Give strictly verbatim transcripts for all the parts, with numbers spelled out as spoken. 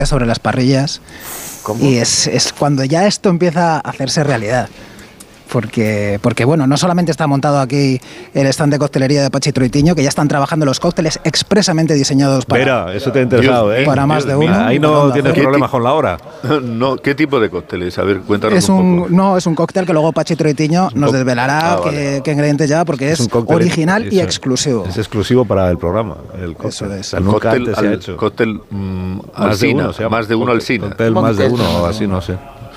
sobre las parrillas. ¿Cómo? Y es, es cuando ya esto empieza a hacerse realidad. Porque, porque, bueno, no solamente está montado aquí el stand de coctelería de Pachi Troitiño, que ya están trabajando los cócteles expresamente diseñados para... Mira, eso te ha interesado, ¿eh? Para más de uno. Ahí no tienes problemas con la hora. No, ¿qué tipo de cócteles? A ver, cuéntanos es un, un poco. No, es un cóctel que luego Pachi Troitiño nos desvelará ah, vale. qué, qué ingredientes lleva, porque es, es original es, y exclusivo. Es exclusivo para el programa, el cóctel. Eso es. El cóctel, al, se ha cóctel mmm, alcina, o sea, más de uno alcina. Cóctel más de uno o así, no sé.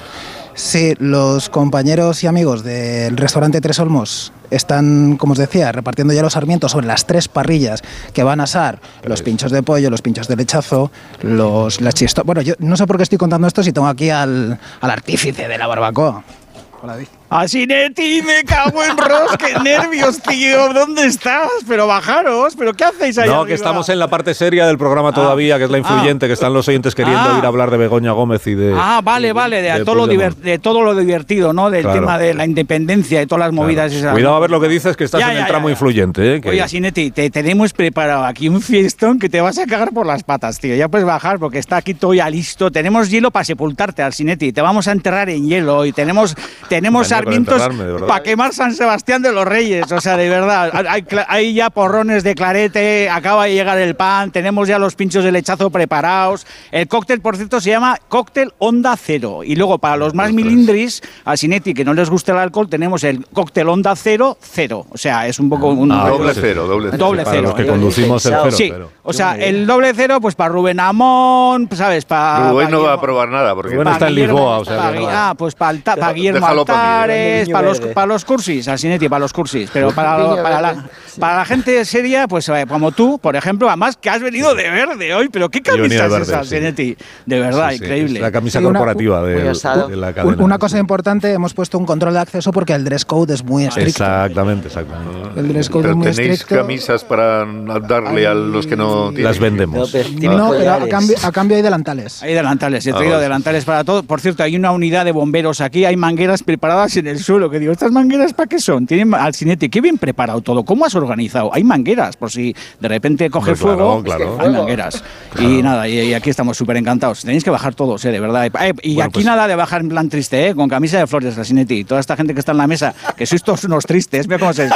Sí, los compañeros y amigos del restaurante Tres Olmos están, como os decía, repartiendo ya los sarmientos sobre las tres parrillas que van a asar los pinchos de pollo, los pinchos de lechazo, los las chistos. Bueno, yo no sé por qué estoy contando esto si tengo aquí al, al artífice de la barbacoa. Hola, David. Asinetti, me cago en Ros, qué nervios, tío. ¿Dónde estás? Pero bajaros, ¿pero qué hacéis ahí? No, arriba? Que estamos en la parte seria del programa todavía, ah, que es la influyente, ah, que están los oyentes queriendo ah, ir a hablar de Begoña Gómez y de... Ah, vale, vale, de, de, todo, lo divert, de todo lo divertido, ¿no? Del claro. tema de la independencia y todas las movidas. Claro. Esas. Cuidado a ver lo que dices, que estás ya, en ya, el tramo ya, ya. influyente. ¿eh? Que... Oye, Asinetti, te tenemos preparado aquí un fiestón que te vas a cagar por las patas, tío. Ya puedes bajar porque está aquí todo ya listo. Tenemos hielo para sepultarte, Asinetti. Te vamos a enterrar en hielo y tenemos, tenemos sarmientos para quemar San Sebastián de los Reyes, o sea, de verdad, hay, hay ya porrones de clarete, acaba de llegar el pan, tenemos ya los pinchos de lechazo preparados, el cóctel, por cierto, se llama cóctel Onda Cero, y luego para los más milindris, a Sinetti, que no les gusta el alcohol, tenemos el cóctel Onda Cero, cero, o sea, es un poco un... Ah, doble cero, doble cero. Doble para cero. Los que conducimos el cero. Sí, pero. o sea, el doble cero, pues para Rubén Amón, ¿sabes? Para... Rubén pa no va a probar nada, porque... Rubén está en Lisboa, o sea... Pa, no. Ah, pues para pa Guillermo Altares, para los, pa los cursis, Asinetti, para los cursis, pero para, para, la, para la gente seria, pues como tú, por ejemplo, además que has venido de verde hoy, pero qué camisa es esa, Asinetti, de verdad, sí, sí, increíble. Es la camisa sí, una, corporativa de, de la cadena. Una cosa importante, hemos puesto un control de acceso porque el dress code es muy estricto. Exactamente, exactamente. El dress code pero es muy tenéis estricto. Camisas para darle a los que no tienen. Las vendemos. No, pero a cambio, a cambio hay delantales. Hay delantales, he traído ah, delantales para todo. Por cierto, hay una unidad de bomberos aquí, hay mangueras preparadas en el suelo, que digo, ¿estas mangueras para qué son? Tienen al Asinetti, qué bien preparado todo, ¿cómo has organizado? Hay mangueras, por si de repente coge no, fuego, claro, claro. hay mangueras. Claro. Y nada, y, y aquí estamos súper encantados. Tenéis que bajar todos, eh, de verdad. Eh, y bueno, aquí pues, nada de bajar en plan triste, eh, con camisa de flores, Asinetti. Toda esta gente que está en la mesa, que sois todos unos tristes, mira cómo se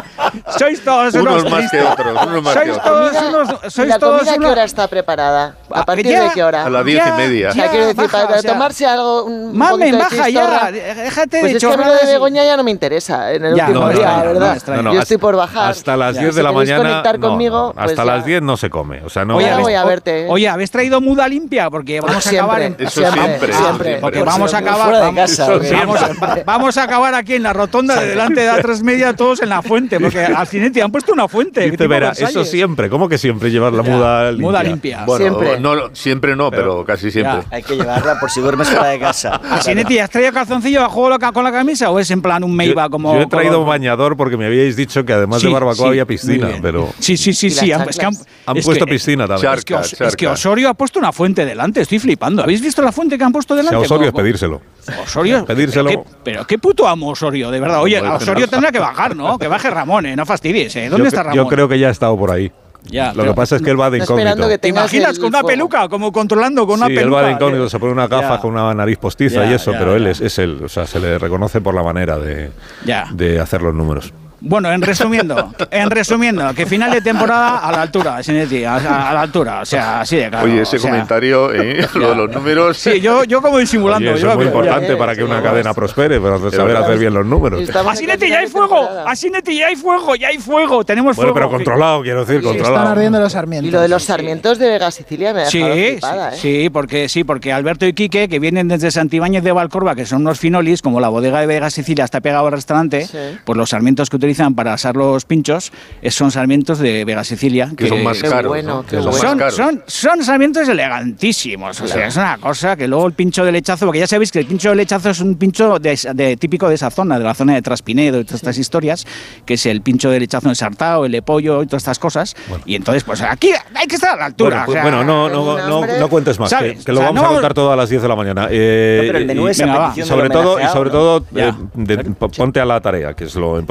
sois todos unos, unos más tristes. que otros, unos más sois que otros. todos unos, sois ¿La todos comida a qué unos... hora está preparada? ¿A partir ya, de qué hora? A las diez y media. O sea, quiero decir, baja, para o sea, tomarse algo, un Mame, poquito de baja chistorra, ya, déjate pues de es que a mí lo de Begoña ya no me interesa en el ya, último no, día, no, la verdad. No, no, no, Yo estoy por bajar. Hasta las ya, diez si de la mañana. conectar No, conmigo, no, pues hasta ya. las diez no se come. O sea, no. Oye, Ahora voy a verte. Oye, ¿habéis traído muda limpia? Porque vamos siempre, a acabar en... Eso siempre, siempre. siempre. Porque Pues vamos a acabar... fuera de vamos, casa, vamos, vamos, vamos a acabar aquí en la rotonda de delante de A tres Media, todos en la fuente, porque al Cinetti han puesto una fuente. Dice, verá, eso siempre. ¿Cómo que siempre llevar la muda limpia? Muda limpia. Bueno, siempre. No, siempre no, pero, pero casi siempre. Ya. Hay que llevarla por si duermes fuera de casa. Cinetti, ¿has traído calzoncillo a juego con la camisa o es en plan un Meiba como...? Yo he traído un bañador porque me habíais dicho que además sí, de barbacoa sí, había piscina, pero... Sí, sí, sí, sí. Es que han, han es puesto que, piscina también. Charca, es, que Os, charca. es que Osorio ha puesto una fuente delante, estoy flipando. ¿Habéis visto la fuente que han puesto delante? Si a Osorio es como, pedírselo. Osorio, pedírselo. Pero qué, pero qué puto amo Osorio, de verdad. Oye, Osorio tendrá que bajar, ¿no? Que baje Ramón, ¿eh? No fastidies, ¿eh? ¿Dónde yo, está Ramón? Yo creo que ya ha estado por ahí. Ya, lo que pasa es que él va de incógnito. Que ¿Te imaginas con una fuego. peluca, como controlando con sí, una peluca? Sí, él va de incógnito, se pone una gafa ya. con una nariz postiza ya, y eso, ya, pero ya. él es, es él, o sea, se le reconoce por la manera de, ya. de hacer los números. Bueno, en resumiendo, en resumiendo, que final de temporada a la altura, Sinetti, a, a, a la altura, o sea, así de claro. Oye, ese o sea, comentario, ¿eh? Lo de los números. Sí, yo, yo como disimulando. Oye, eso yo, es muy yo, importante ya, para ya, que una ya, cadena ya. prospere, para saber verdad. hacer bien los números. ¡A Sinetti ya hay fuego! ¡A Sinetti ya hay fuego! ¡Ya hay fuego! Tenemos Bueno, fuego. pero controlado, quiero decir, Sí, controlado. están ardiendo los sarmientos. Y lo de los sarmientos de Vega Sicilia me ha dejado Sí, flipada, sí, ¿eh? sí, porque sí, porque Alberto y Quique, que vienen desde Santibáñez de Valcorba, que son unos finolis, como la bodega de Vega Sicilia está pegado al restaurante, Sí. pues los sarmientos que utilizan para asar los pinchos son sarmientos de Vega Sicilia. Que son más Qué caros. bueno, ¿no? qué Que son bueno. más Son, caros. son, son sarmientos elegantísimos, o sea, Claro. es una cosa que luego el pincho de lechazo, porque ya sabéis que el pincho de lechazo es un pincho de, de, típico de esa zona, de la zona de Traspinedo y todas estas historias, que es el pincho de lechazo ensartado, el de pollo y todas estas cosas, Bueno. y entonces pues aquí hay que estar a la altura. Bueno, pues, o sea, bueno, no, no, no, hombre, no cuentes más, que, ¿sabes? que lo O sea, vamos no- a contar todo a las diez de la mañana. Eh, No, pero el menú y- es a venga, va. petición y sobre del todo, y homenajeado, sobre ¿no? todo Ya. eh, de- ponte a la tarea, que es lo importante Esto, para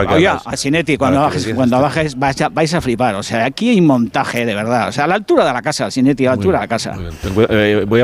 que Oye, hagas. Alcinetti, cuando Para que bajes, le cuando digas. bajes vais a, vais a flipar. O sea, aquí hay montaje, de verdad. O sea, a la altura de la casa, Alcinetti, a la altura de la casa. Muy bien. Tengo- eh, voy a